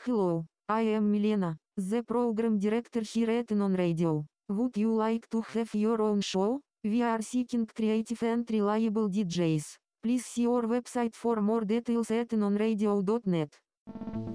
Hello, I am Milena, the program director here at Non Radio. Would you like to have your own show? We are seeking creative and reliable DJs. Please see our website for more details at nonradio.net.